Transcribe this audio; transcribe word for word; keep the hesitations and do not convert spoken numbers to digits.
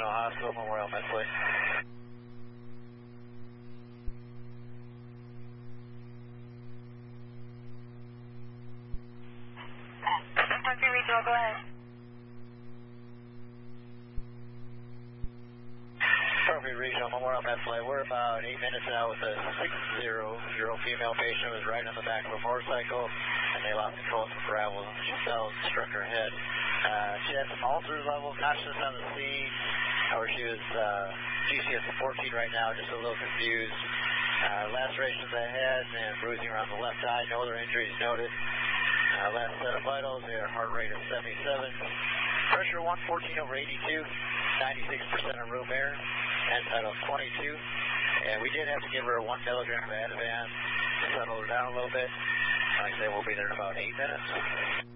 General Hospital, Memorial Medway. Country Regional, go ahead. Trophy Regional, Memorial Medway. We're about eight minutes out with a six zero zero female patient who was riding on the back of a motorcycle, and they lost control of some gravel. She fell and struck her head. Uh, she had some ulcer level consciousness on the scene, or she was uh, G C S fourteen right now, just a little confused. Uh, lacerations of the head and bruising around the left eye. No other injuries noted. Uh, last set of vitals, their heart rate of seventy-seven. Pressure one fourteen over eighty-two. ninety-six percent of room air. And title twenty-two. And we did have to give her one milligram of Ativan to settle her down a little bit. Like I say, we'll be there in about eight minutes.